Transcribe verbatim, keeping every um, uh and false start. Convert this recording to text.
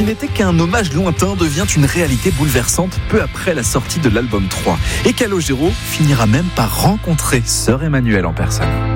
qui n'était qu'un hommage lointain devient une réalité bouleversante peu après la sortie de l'album trois. Et Calogero finira même par rencontrer Sœur Emmanuelle en personne.